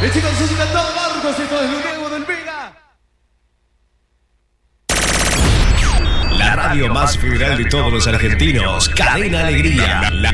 Y chicos, necesitan todo Marcos, esto es lo nuevo del Vega. La radio más federal de todos los argentinos, Cadena Alegría.